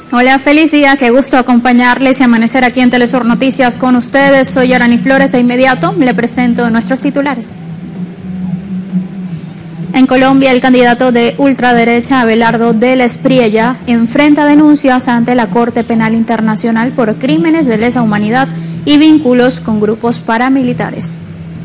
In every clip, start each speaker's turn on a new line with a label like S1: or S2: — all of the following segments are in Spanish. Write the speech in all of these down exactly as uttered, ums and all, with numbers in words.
S1: Hola, feliz día, qué gusto acompañarles y amanecer aquí en Telesur Noticias con ustedes. Soy Arani Flores, de inmediato le presento nuestros titulares. En Colombia, el candidato de ultraderecha Abelardo de la Espriella enfrenta denuncias ante la Corte Penal Internacional por crímenes de lesa humanidad y vínculos con grupos paramilitares.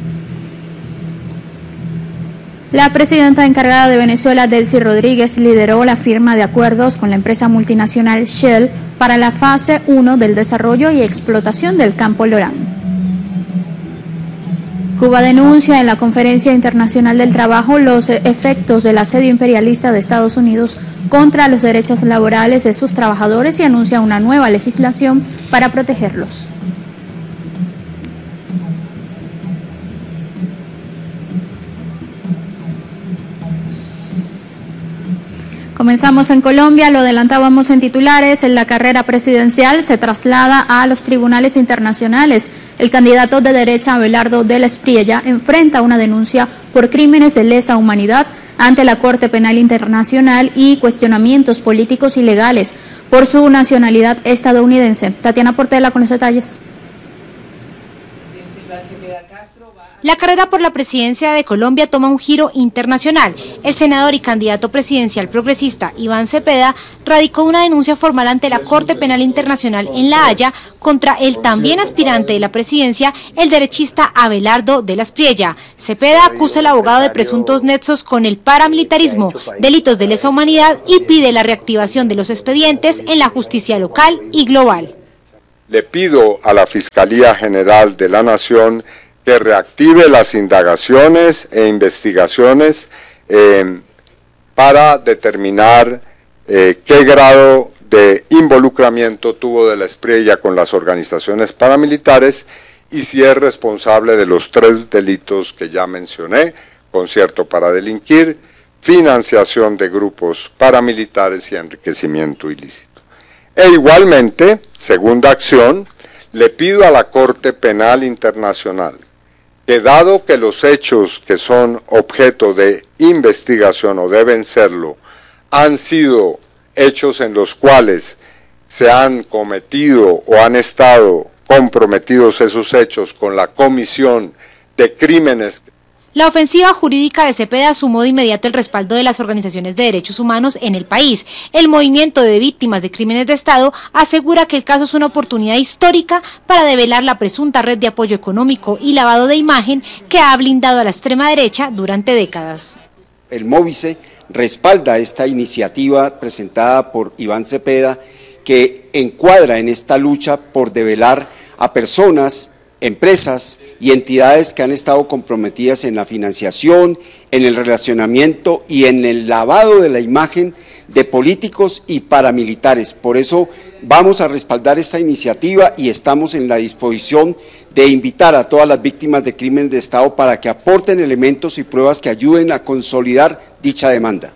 S1: La presidenta encargada de Venezuela, Delcy Rodríguez, lideró la firma de acuerdos con la empresa multinacional Shell para la fase uno del desarrollo y explotación del campo Lorán. Cuba denuncia en la Conferencia Internacional del Trabajo los efectos del asedio imperialista de Estados Unidos contra los derechos laborales de sus trabajadores y anuncia una nueva legislación para protegerlos. Comenzamos en Colombia, lo adelantábamos en titulares, en la carrera presidencial se traslada a los tribunales internacionales. El candidato de derecha Abelardo de la Espriella enfrenta una denuncia por crímenes de lesa humanidad ante la Corte Penal Internacional y cuestionamientos políticos y legales por su nacionalidad estadounidense. Tatiana Portela con los detalles.
S2: La carrera por la presidencia de Colombia toma un giro internacional. El senador y candidato presidencial progresista Iván Cepeda radicó una denuncia formal ante la Corte Penal Internacional en La Haya contra el también aspirante de la presidencia, el derechista Abelardo de la Espriella. Cepeda acusa al abogado de presuntos nexos con el paramilitarismo, delitos de lesa humanidad y pide la reactivación de los expedientes en la justicia local y global.
S3: Le pido a la Fiscalía General de la Nación que reactive las indagaciones e investigaciones eh, para determinar eh, qué grado de involucramiento tuvo de la Espriella con las organizaciones paramilitares y si es responsable de los tres delitos que ya mencioné: concierto para delinquir, financiación de grupos paramilitares y enriquecimiento ilícito. E igualmente, segunda acción, le pido a la Corte Penal Internacional que, dado que los hechos que son objeto de investigación o deben serlo, han sido hechos en los cuales se han cometido o han estado comprometidos esos hechos con la comisión de crímenes.
S2: La ofensiva jurídica de Cepeda sumó de inmediato el respaldo de las organizaciones de derechos humanos en el país. El movimiento de víctimas de crímenes de Estado asegura que el caso es una oportunidad histórica para develar la presunta red de apoyo económico y lavado de imagen que ha blindado a la extrema derecha durante décadas.
S4: El Móvice respalda esta iniciativa presentada por Iván Cepeda, que encuadra en esta lucha por develar a personas, empresas y entidades que han estado comprometidas en la financiación, en el relacionamiento y en el lavado de la imagen de políticos y paramilitares. Por eso vamos a respaldar esta iniciativa y estamos en la disposición de invitar a todas las víctimas de crímenes de Estado para que aporten elementos y pruebas que ayuden a consolidar dicha demanda.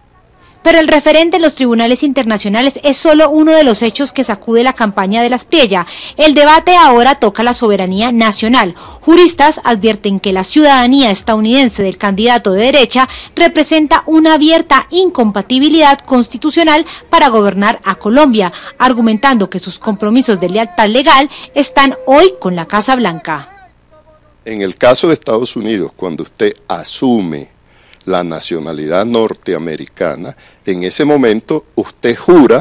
S2: Pero el referente en los tribunales internacionales es solo uno de los hechos que sacude la campaña de la Espriella. El debate ahora toca la soberanía nacional. Juristas advierten que la ciudadanía estadounidense del candidato de derecha representa una abierta incompatibilidad constitucional para gobernar a Colombia, argumentando que sus compromisos de lealtad legal están hoy con la Casa Blanca.
S5: En el caso de Estados Unidos, cuando usted asume la nacionalidad norteamericana, en ese momento usted jura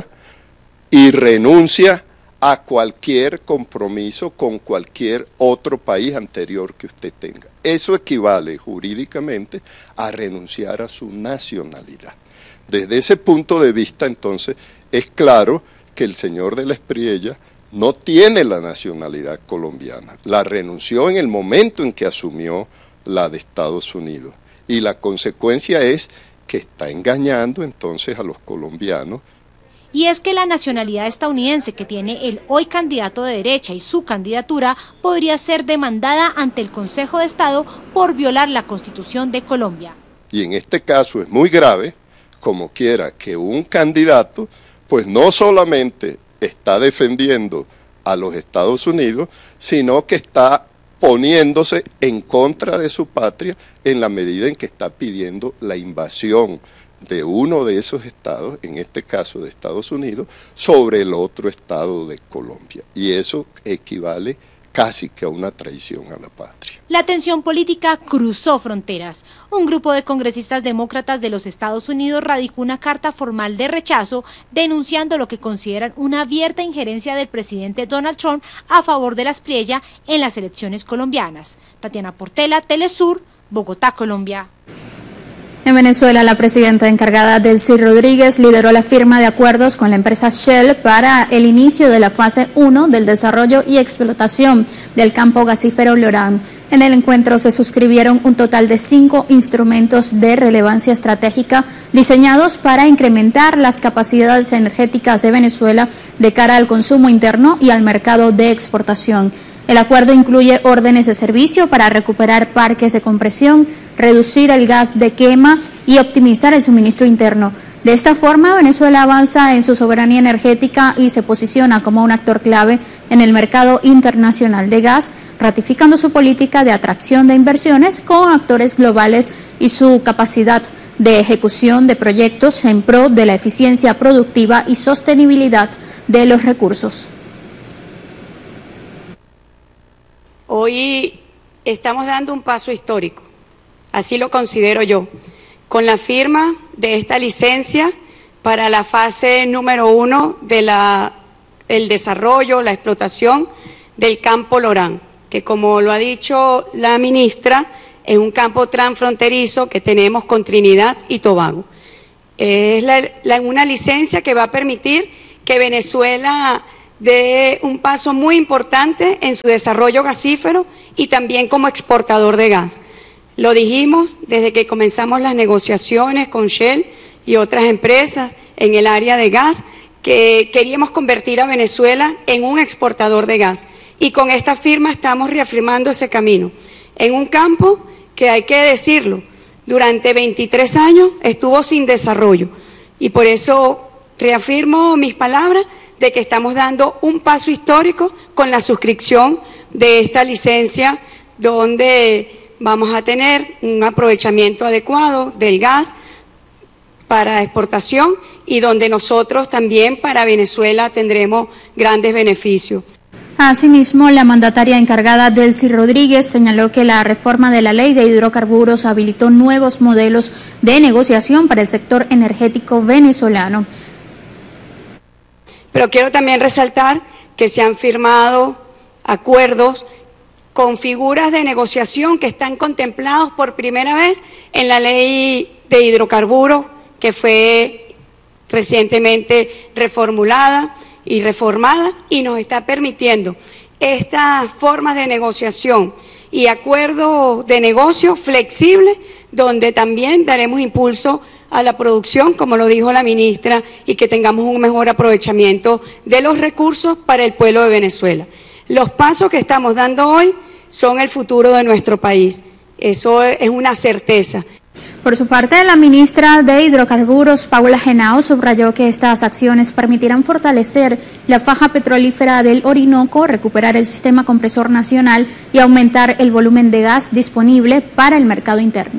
S5: y renuncia a cualquier compromiso con cualquier otro país anterior que usted tenga. Eso equivale jurídicamente a renunciar a su nacionalidad. Desde ese punto de vista, entonces, es claro que el señor de la Espriella no tiene la nacionalidad colombiana. La renunció en el momento en que asumió la de Estados Unidos. Y la consecuencia es que está engañando entonces a los colombianos.
S2: Y es que la nacionalidad estadounidense que tiene el hoy candidato de derecha y su candidatura podría ser demandada ante el Consejo de Estado por violar la Constitución de Colombia.
S5: Y en este caso es muy grave, como quiera, que un candidato pues no solamente está defendiendo a los Estados Unidos, sino que está poniéndose en contra de su patria en la medida en que está pidiendo la invasión de uno de esos estados, en este caso de Estados Unidos, sobre el otro estado de Colombia. Y eso equivale casi que a una traición a la patria.
S2: La tensión política cruzó fronteras. Un grupo de congresistas demócratas de los Estados Unidos radicó una carta formal de rechazo denunciando lo que consideran una abierta injerencia del presidente Donald Trump a favor de la Espriella en las elecciones colombianas. Tatiana Portela, Telesur, Bogotá, Colombia.
S1: En Venezuela, la presidenta encargada, Delcy Rodríguez, lideró la firma de acuerdos con la empresa Shell para el inicio de la fase uno del desarrollo y explotación del campo gasífero Lorán. En el encuentro se suscribieron un total de cinco instrumentos de relevancia estratégica diseñados para incrementar las capacidades energéticas de Venezuela de cara al consumo interno y al mercado de exportación. El acuerdo incluye órdenes de servicio para recuperar parques de compresión, reducir el gas de quema y optimizar el suministro interno. De esta forma, Venezuela avanza en su soberanía energética y se posiciona como un actor clave en el mercado internacional de gas, ratificando su política de atracción de inversiones con actores globales y su capacidad de ejecución de proyectos en pro de la eficiencia productiva y sostenibilidad de los recursos.
S6: Hoy estamos dando un paso histórico, así lo considero yo, con la firma de esta licencia para la fase número uno de la, el desarrollo, la explotación del campo Lorán, que como lo ha dicho la ministra, es un campo transfronterizo que tenemos con Trinidad y Tobago. Es la, la, una licencia que va a permitir que Venezuela de un paso muy importante en su desarrollo gasífero y también como exportador de gas. Lo dijimos desde que comenzamos las negociaciones con Shell y otras empresas en el área de gas, que queríamos convertir a Venezuela en un exportador de gas. Y con esta firma estamos reafirmando ese camino, en un campo que, hay que decirlo, durante veintitrés años estuvo sin desarrollo. Y por eso reafirmo mis palabras de que estamos dando un paso histórico con la suscripción de esta licencia, donde vamos a tener un aprovechamiento adecuado del gas para exportación y donde nosotros también para Venezuela tendremos grandes beneficios.
S1: Asimismo, la mandataria encargada, Delcy Rodríguez, señaló que la reforma de la Ley de Hidrocarburos habilitó nuevos modelos de negociación para el sector energético venezolano.
S6: Pero quiero también resaltar que se han firmado acuerdos con figuras de negociación que están contemplados por primera vez en la Ley de Hidrocarburos, que fue recientemente reformulada y reformada y nos está permitiendo estas formas de negociación y acuerdos de negocio flexibles, donde también daremos impulso a la producción, como lo dijo la ministra, y que tengamos un mejor aprovechamiento de los recursos para el pueblo de Venezuela. Los pasos que estamos dando hoy son el futuro de nuestro país. Eso es una certeza.
S1: Por su parte, la ministra de Hidrocarburos, Paula Henao, subrayó que estas acciones permitirán fortalecer la faja petrolífera del Orinoco, recuperar el sistema compresor nacional y aumentar el volumen de gas disponible para el mercado interno.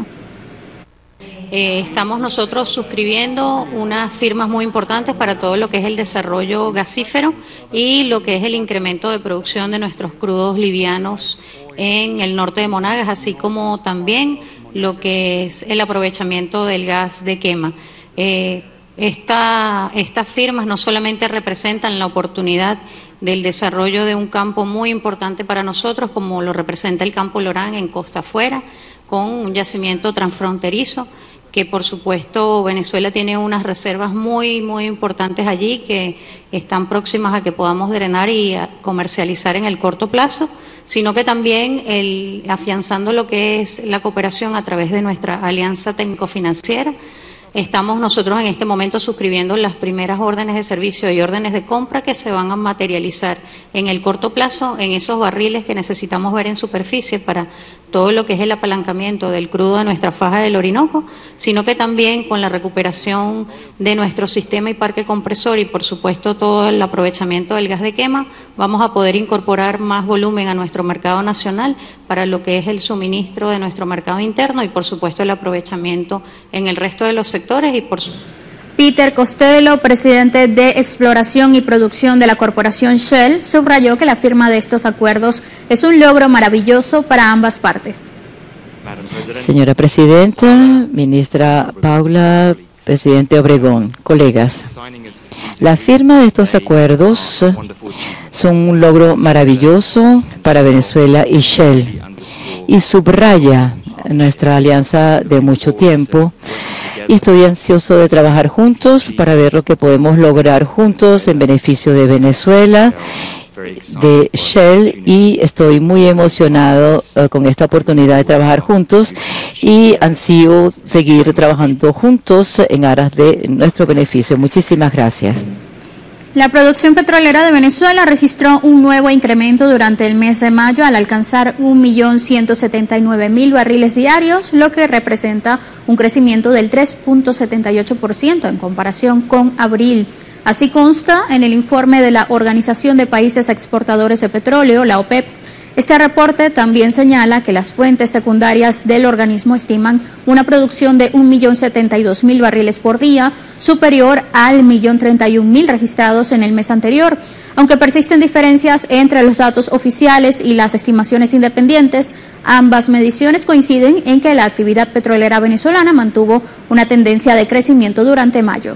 S7: Eh, estamos nosotros suscribiendo unas firmas muy importantes para todo lo que es el desarrollo gasífero y lo que es el incremento de producción de nuestros crudos livianos en el norte de Monagas, así como también lo que es el aprovechamiento del gas de quema. Eh, esta, estas firmas no solamente representan la oportunidad del desarrollo de un campo muy importante para nosotros, como lo representa el campo Lorán en Costa Afuera, con un yacimiento transfronterizo, que por supuesto Venezuela tiene unas reservas muy, muy importantes allí que están próximas a que podamos drenar y a comercializar en el corto plazo, sino que también el, afianzando lo que es la cooperación a través de nuestra alianza técnico-financiera. Estamos nosotros en este momento suscribiendo las primeras órdenes de servicio y órdenes de compra que se van a materializar en el corto plazo en esos barriles que necesitamos ver en superficie para todo lo que es el apalancamiento del crudo de nuestra faja del Orinoco, sino que también con la recuperación de nuestro sistema y parque compresor y por supuesto todo el aprovechamiento del gas de quema, vamos a poder incorporar más volumen a nuestro mercado nacional para lo que es el suministro de nuestro mercado interno y por supuesto el aprovechamiento en el resto de los sectores sectores y por su...
S1: Peter Costello, presidente de Exploración y Producción de la corporación Shell, subrayó que la firma de estos acuerdos es un logro maravilloso para ambas partes.
S8: Señora Presidenta, Ministra Paula, Presidente Obregón, colegas, la firma de estos acuerdos son un logro maravilloso para Venezuela y Shell y subraya nuestra alianza de mucho tiempo. Y estoy ansioso de trabajar juntos para ver lo que podemos lograr juntos en beneficio de Venezuela, de Shell, y estoy muy emocionado uh, con esta oportunidad de trabajar juntos y ansío seguir trabajando juntos en aras de nuestro beneficio. Muchísimas gracias.
S1: La producción petrolera de Venezuela registró un nuevo incremento durante el mes de mayo al alcanzar un millón ciento setenta y nueve mil barriles diarios, lo que representa un crecimiento del tres punto setenta y ocho por ciento en comparación con abril. Así consta en el informe de la Organización de Países Exportadores de Petróleo, la OPEP. Este reporte también señala que las fuentes secundarias del organismo estiman una producción de un millón setenta y dos mil barriles por día, superior al millón treinta y un mil registrados en el mes anterior. Aunque persisten diferencias entre los datos oficiales y las estimaciones independientes, ambas mediciones coinciden en que la actividad petrolera venezolana mantuvo una tendencia de crecimiento durante mayo.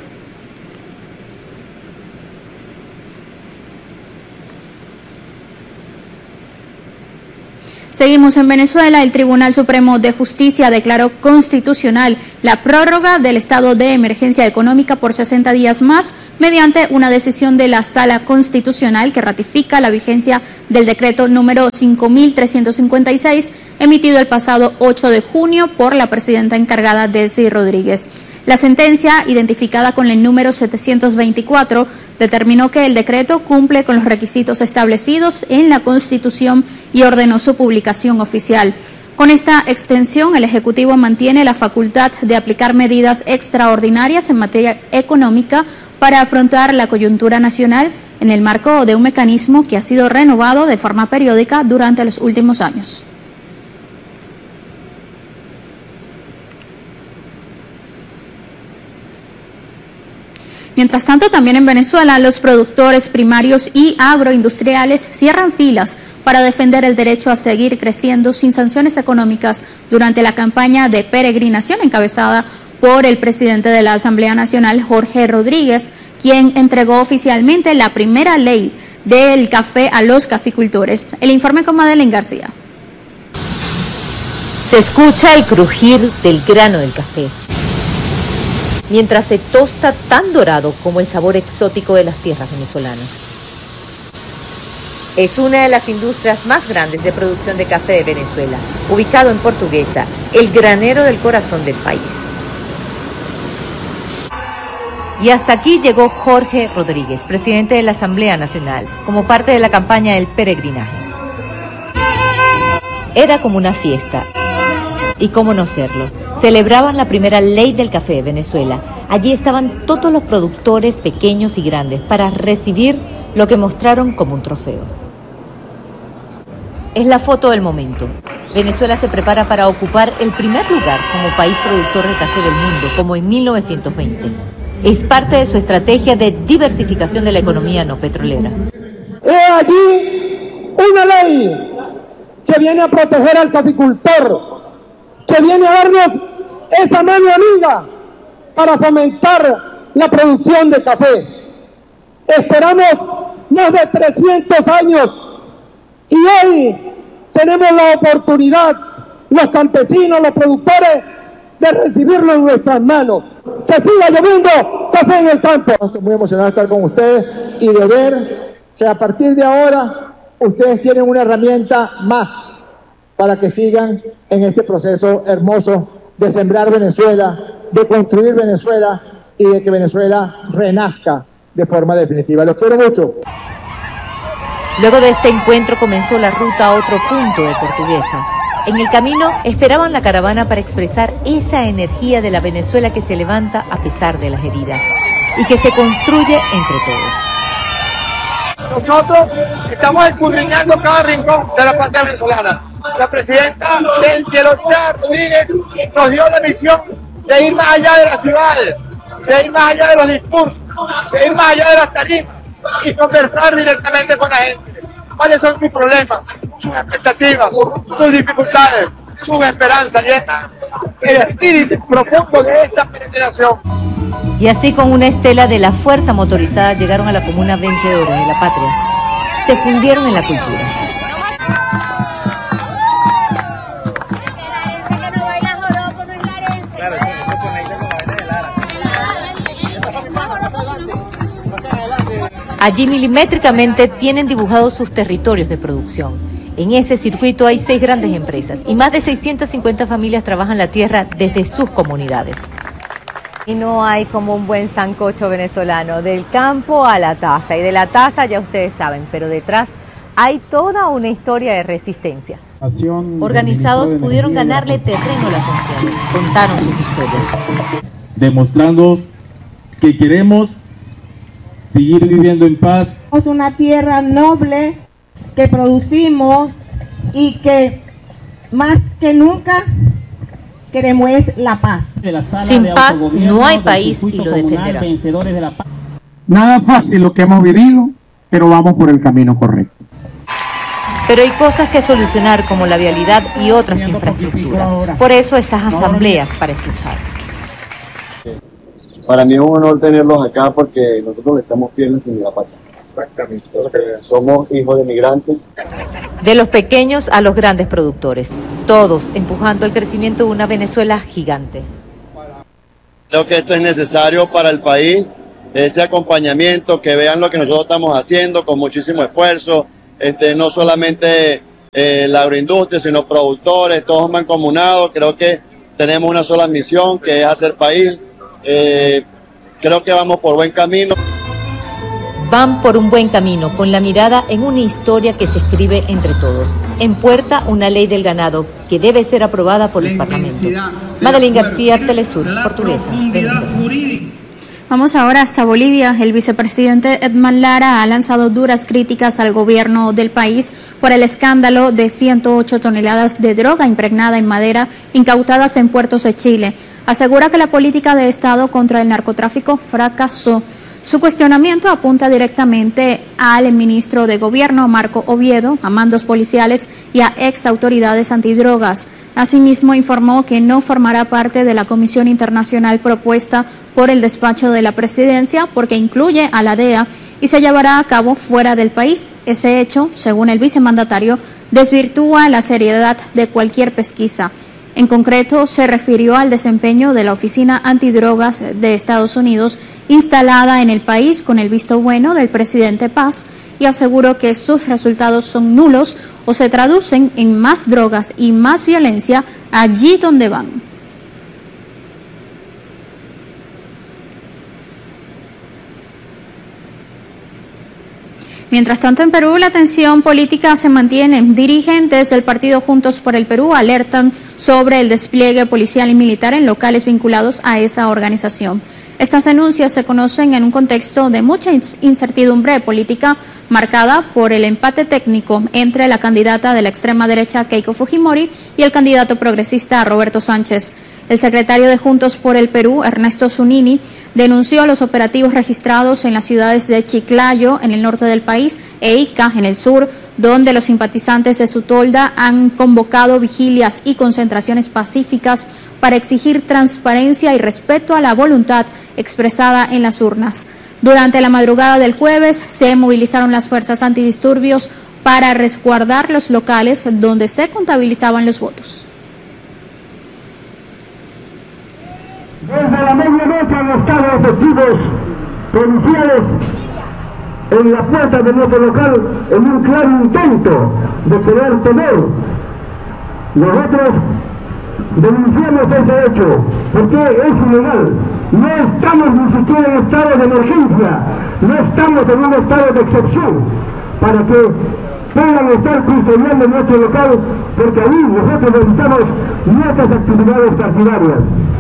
S1: Seguimos en Venezuela. El Tribunal Supremo de Justicia declaró constitucional la prórroga del estado de emergencia económica por sesenta días más mediante una decisión de la Sala Constitucional que ratifica la vigencia del decreto número cinco mil trescientos cincuenta y seis emitido el pasado ocho de junio por la presidenta encargada Delcy Rodríguez. La sentencia, identificada con el número setecientos veinticuatro, determinó que el decreto cumple con los requisitos establecidos en la Constitución y ordenó su publicación oficial. Con esta extensión, el Ejecutivo mantiene la facultad de aplicar medidas extraordinarias en materia económica para afrontar la coyuntura nacional en el marco de un mecanismo que ha sido renovado de forma periódica durante los últimos años. Mientras tanto, también en Venezuela, los productores primarios y agroindustriales cierran filas para defender el derecho a seguir creciendo sin sanciones económicas durante la campaña de peregrinación encabezada por el presidente de la Asamblea Nacional, Jorge Rodríguez, quien entregó oficialmente la primera ley del café a los caficultores. El informe con Madeleine García.
S9: Se escucha el crujir del grano del café, mientras se tosta tan dorado como el sabor exótico de las tierras venezolanas. Es una de las industrias más grandes de producción de café de Venezuela, ubicado en Portuguesa, el granero del corazón del país. Y hasta aquí llegó Jorge Rodríguez, presidente de la Asamblea Nacional, como parte de la campaña del peregrinaje. Era como una fiesta. Y cómo no serlo, celebraban la primera ley del café de Venezuela. Allí estaban todos los productores pequeños y grandes para recibir lo que mostraron como un trofeo. Es la foto del momento. Venezuela se prepara para ocupar el primer lugar como país productor de café del mundo, como en mil novecientos veinte. Es parte de su estrategia de diversificación de la economía no petrolera.
S10: He allí una ley que viene a proteger al caficultor, que viene a darnos esa mano amiga para fomentar la producción de café. Esperamos más de trescientos años y hoy tenemos la oportunidad, los campesinos, los productores, de recibirlo en nuestras manos. Que siga lloviendo café en el campo. Estoy muy emocionado de estar con ustedes y de ver que a partir de ahora ustedes tienen una herramienta más para que sigan en este proceso hermoso de sembrar Venezuela, de construir Venezuela y de que Venezuela renazca de forma definitiva. Los quiero mucho.
S9: Luego de este encuentro comenzó la ruta a otro punto de Portuguesa. En el camino esperaban la caravana para expresar esa energía de la Venezuela que se levanta a pesar de las heridas y que se construye entre todos.
S10: Nosotros estamos escudriñando cada rincón de la patria venezolana. La presidenta Delcy Rodríguez nos dio la misión de ir más allá de las ciudades, de ir más allá de los discursos, de ir más allá de las tarifas y conversar directamente con la gente. ¿Cuáles son sus problemas, sus expectativas, sus dificultades, sus esperanzas? Y esta, el espíritu profundo de esta peregrinación.
S9: Y así, con una estela de la fuerza motorizada, llegaron a la comuna vencedora de la patria. Se fundieron en la cultura. Allí milimétricamente tienen dibujados sus territorios de producción. En ese circuito hay seis grandes empresas y más de seiscientas cincuenta familias trabajan la tierra desde sus comunidades. Y no hay como un buen sancocho venezolano, del campo a la taza. Y de la taza ya ustedes saben, pero detrás hay toda una historia de resistencia. Organizados pudieron ganarle terreno a las sanciones, contaron sus historias.
S11: Demostrando que queremos seguir viviendo en paz.
S12: Somos una tierra noble que producimos y que más que nunca queremos es la paz.
S9: Sin paz no hay país y lo defenderá.
S10: Nada fácil lo que hemos vivido, pero vamos por el camino correcto.
S9: Pero hay cosas que solucionar como la vialidad y otras infraestructuras. Por eso estas asambleas para escuchar.
S13: Para mí es un honor tenerlos acá porque nosotros le echamos piernas en la patria. Exactamente. Somos hijos de migrantes.
S9: De los pequeños a los grandes productores, todos empujando el crecimiento de una Venezuela gigante.
S13: Creo que esto es necesario para el país, ese acompañamiento, que vean lo que nosotros estamos haciendo con muchísimo esfuerzo, este, no solamente eh, la agroindustria, sino productores, todos mancomunados. Creo que tenemos una sola misión, que es hacer país. Eh, creo que vamos por buen camino.
S9: Van por un buen camino, con la mirada en una historia que se escribe entre todos. En puerta, una ley del ganado que debe ser aprobada por el Parlamento. Madeline García, Telesur, Portuguesa, Venezuela.
S1: Vamos ahora hasta Bolivia. El vicepresidente Edman Lara ha lanzado duras críticas al gobierno del país por el escándalo de ciento ocho toneladas de droga impregnada en madera incautadas en puertos de Chile. Asegura que la política de Estado contra el narcotráfico fracasó. Su cuestionamiento apunta directamente al ministro de Gobierno, Marco Oviedo, a mandos policiales y a ex autoridades antidrogas. Asimismo, informó que no formará parte de la comisión internacional propuesta por el despacho de la presidencia porque incluye a la D E A y se llevará a cabo fuera del país. Ese hecho, según el vicemandatario, desvirtúa la seriedad de cualquier pesquisa. En concreto, se refirió al desempeño de la Oficina Antidrogas de Estados Unidos instalada en el país con el visto bueno del presidente Paz y aseguró que sus resultados son nulos o se traducen en más drogas y más violencia allí donde van. Mientras tanto, en Perú, la tensión política se mantiene. Dirigentes del partido Juntos por el Perú alertan sobre el despliegue policial y militar en locales vinculados a esa organización. Estas denuncias se conocen en un contexto de mucha incertidumbre política marcada por el empate técnico entre la candidata de la extrema derecha Keiko Fujimori y el candidato progresista Roberto Sánchez. El secretario de Juntos por el Perú, Ernesto Zunini, denunció los operativos registrados en las ciudades de Chiclayo, en el norte del país, e Ica, en el sur, donde los simpatizantes de su tolda han convocado vigilias y concentraciones pacíficas para exigir transparencia y respeto a la voluntad expresada en las urnas. Durante la madrugada del jueves se movilizaron las fuerzas antidisturbios para resguardar los locales donde se contabilizaban los votos.
S10: Desde la medianoche han estado efectivos policiales en la puerta de nuestro local en un claro intento de crear temor. Nosotros denunciamos ese hecho porque es ilegal. No estamos ni siquiera en estado de emergencia, no estamos en un estado de excepción para que puedan estar custodiando nuestro local, porque ahí nosotros realizamos nuestras actividades partidarias.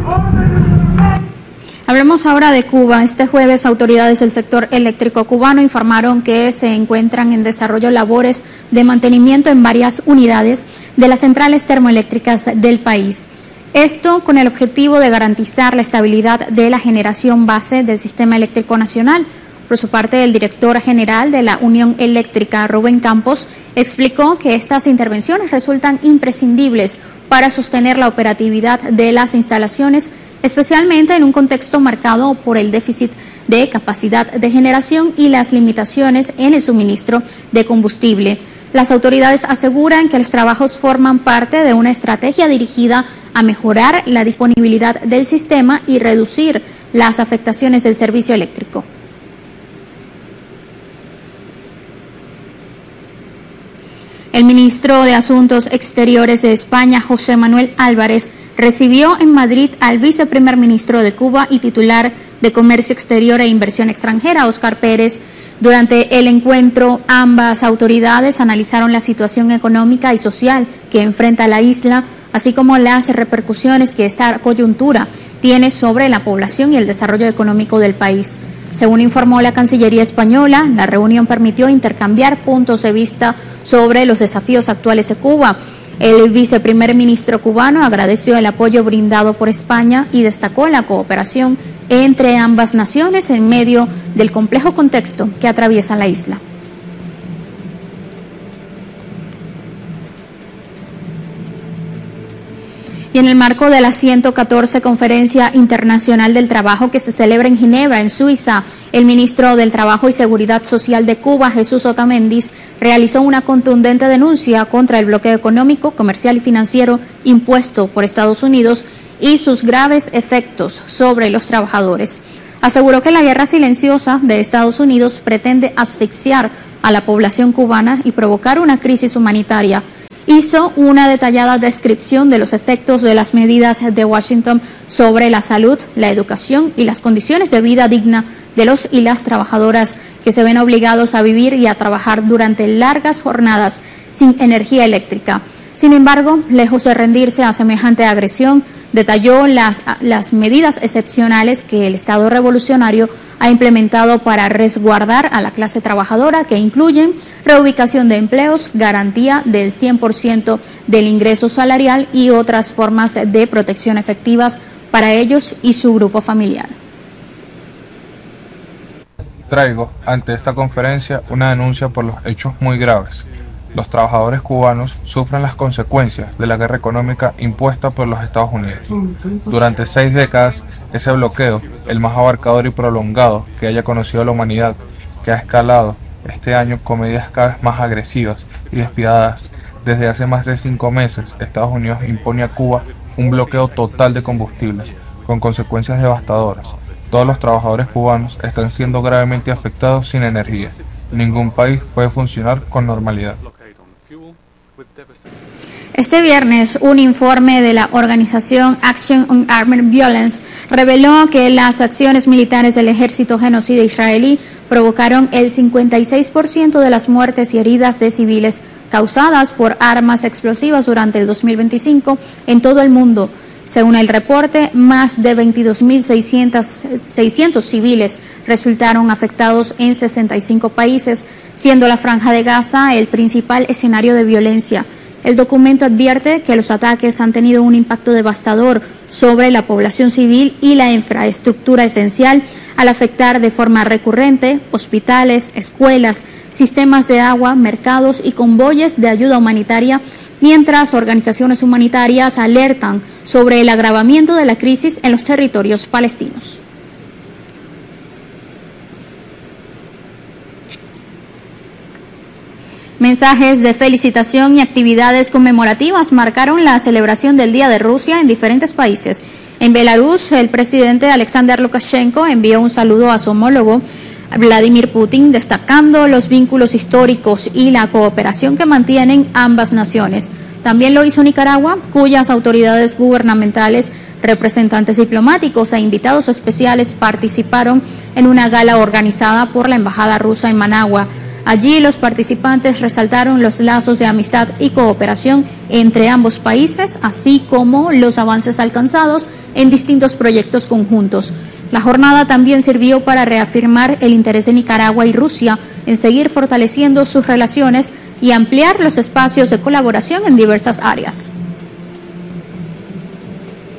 S1: Hablemos ahora de Cuba. Este jueves, autoridades del sector eléctrico cubano informaron que se encuentran en desarrollo labores de mantenimiento en varias unidades de las centrales termoeléctricas del país. Esto con el objetivo de garantizar la estabilidad de la generación base del sistema eléctrico nacional. Por su parte, el director general de la Unión Eléctrica, Rubén Campos, explicó que estas intervenciones resultan imprescindibles para sostener la operatividad de las instalaciones, especialmente en un contexto marcado por el déficit de capacidad de generación y las limitaciones en el suministro de combustible. Las autoridades aseguran que los trabajos forman parte de una estrategia dirigida a mejorar la disponibilidad del sistema y reducir las afectaciones del servicio eléctrico. El ministro de Asuntos Exteriores de España, José Manuel Álvarez, recibió en Madrid al viceprimer ministro de Cuba y titular de Comercio Exterior e Inversión Extranjera, Óscar Pérez. Durante el encuentro, ambas autoridades analizaron la situación económica y social que enfrenta la isla, así como las repercusiones que esta coyuntura tiene sobre la población y el desarrollo económico del país. Según informó la Cancillería española, la reunión permitió intercambiar puntos de vista sobre los desafíos actuales de Cuba. El viceprimer ministro cubano agradeció el apoyo brindado por España y destacó la cooperación entre ambas naciones en medio del complejo contexto que atraviesa la isla. Y en el marco de la ciento catorce Conferencia Internacional del Trabajo que se celebra en Ginebra, en Suiza, el ministro del Trabajo y Seguridad Social de Cuba, Jesús Otamendi, realizó una contundente denuncia contra el bloqueo económico, comercial y financiero impuesto por Estados Unidos y sus graves efectos sobre los trabajadores. Aseguró que la guerra silenciosa de Estados Unidos pretende asfixiar a la población cubana y provocar una crisis humanitaria. Hizo una detallada descripción de los efectos de las medidas de Washington sobre la salud, la educación y las condiciones de vida digna de los y las trabajadoras que se ven obligados a vivir y a trabajar durante largas jornadas sin energía eléctrica. Sin embargo, lejos de rendirse a semejante agresión, detalló las, las medidas excepcionales que el Estado revolucionario ha implementado para resguardar a la clase trabajadora, que incluyen reubicación de empleos, garantía del cien por ciento del ingreso salarial y otras formas de protección efectivas para ellos y su grupo familiar.
S14: Traigo ante esta conferencia una denuncia por los hechos muy graves. Los trabajadores cubanos sufren las consecuencias de la guerra económica impuesta por los Estados Unidos. Durante seis décadas, ese bloqueo, el más abarcador y prolongado que haya conocido la humanidad, que ha escalado este año con medidas cada vez más agresivas y despiadadas. Desde hace más de cinco meses, Estados Unidos impone a Cuba un bloqueo total de combustibles, con consecuencias devastadoras. Todos los trabajadores cubanos están siendo gravemente afectados sin energía. Ningún país puede funcionar con normalidad.
S1: Este viernes, un informe de la organización Action on Armed Violence reveló que las acciones militares del ejército genocida israelí provocaron el cincuenta y seis por ciento de las muertes y heridas de civiles causadas por armas explosivas durante el dos mil veinticinco en todo el mundo. Según el reporte, más de veintidós mil seiscientos civiles resultaron afectados en sesenta y cinco países, siendo la Franja de Gaza el principal escenario de violencia. El documento advierte que los ataques han tenido un impacto devastador sobre la población civil y la infraestructura esencial al afectar de forma recurrente hospitales, escuelas, sistemas de agua, mercados y convoyes de ayuda humanitaria, mientras organizaciones humanitarias alertan sobre el agravamiento de la crisis en los territorios palestinos. Mensajes de felicitación y actividades conmemorativas marcaron la celebración del Día de Rusia en diferentes países. En Belarus, el presidente Alexander Lukashenko envió un saludo a su homólogo Vladimir Putin, destacando los vínculos históricos y la cooperación que mantienen ambas naciones. También lo hizo Nicaragua, cuyas autoridades gubernamentales, representantes diplomáticos e invitados especiales participaron en una gala organizada por la Embajada rusa en Managua. Allí los participantes resaltaron los lazos de amistad y cooperación entre ambos países, así como los avances alcanzados en distintos proyectos conjuntos. La jornada también sirvió para reafirmar el interés de Nicaragua y Rusia en seguir fortaleciendo sus relaciones y ampliar los espacios de colaboración en diversas áreas.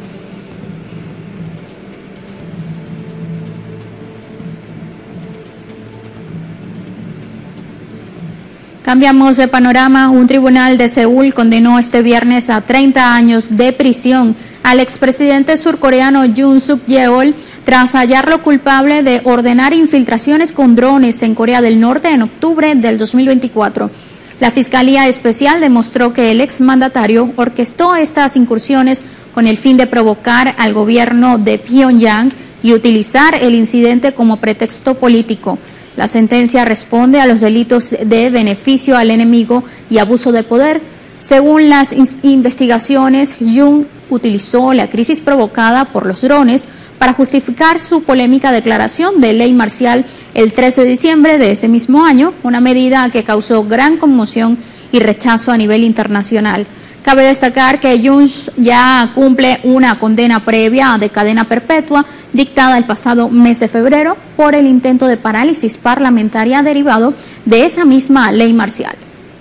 S1: Cambiamos de panorama. Un tribunal de Seúl condenó este viernes a treinta años de prisión al expresidente surcoreano Yoon Suk Yeol tras hallarlo culpable de ordenar infiltraciones con drones en Corea del Norte en octubre del dos mil veinticuatro. La Fiscalía Especial demostró que el exmandatario orquestó estas incursiones con el fin de provocar al gobierno de Pyongyang y utilizar el incidente como pretexto político. La sentencia responde a los delitos de beneficio al enemigo y abuso de poder. Según las investigaciones, Yoon utilizó la crisis provocada por los drones para justificar su polémica declaración de ley marcial el trece de diciembre de ese mismo año, una medida que causó gran conmoción y rechazo a nivel internacional. Cabe destacar que Yoon ya cumple una condena previa de cadena perpetua dictada el pasado mes de febrero por el intento de parálisis parlamentaria derivado de esa misma ley marcial.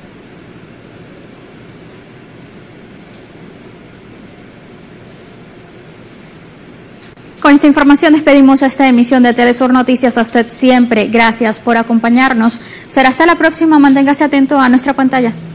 S1: Con esta información despedimos esta emisión de Telesur Noticias. A usted siempre, gracias por acompañarnos. Será hasta la próxima. Manténgase atento a nuestra pantalla.